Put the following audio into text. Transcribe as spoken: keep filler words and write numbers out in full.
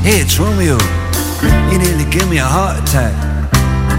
Hey, it's Romeo. You nearly gave me a heart attack.